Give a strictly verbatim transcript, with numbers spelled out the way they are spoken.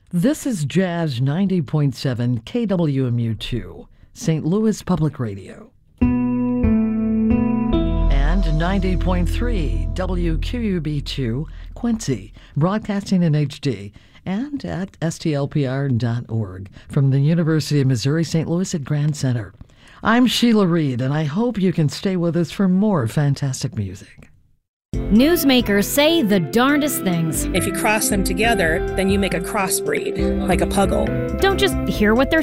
This is Jazz ninety point seven K W M U two, Saint Louis Public Radio. And ninety point three W Q U B two, Quincy, broadcasting in H D and at S T L P R dot org from the University of Missouri Saint Louis at Grand Center. I'm Sheila Reed, and I hope you can stay with us for more fantastic music. Newsmakers say the darndest things. If you cross them together, then you make a crossbreed, like a puggle. Don't just hear what they're